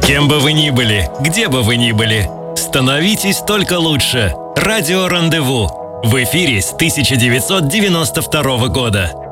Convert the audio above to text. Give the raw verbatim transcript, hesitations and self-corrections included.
Кем бы вы ни были, где бы вы ни были, становитесь только лучше. Радио «Рандеву» в эфире с тысяча девятьсот девяносто второго года.